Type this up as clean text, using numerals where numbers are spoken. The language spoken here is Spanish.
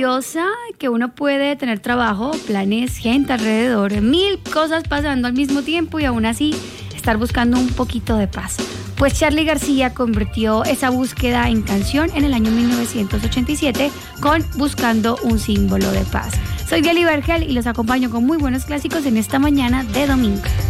curiosa que uno puede tener trabajo, planes, gente alrededor, 1000 cosas pasando al mismo tiempo y aún así estar buscando un poquito de paz. Pues Charly García convirtió esa búsqueda en canción en el año 1987 con Buscando un símbolo de paz. Soy Diely Vergel y los acompaño con muy buenos clásicos en esta mañana de domingo.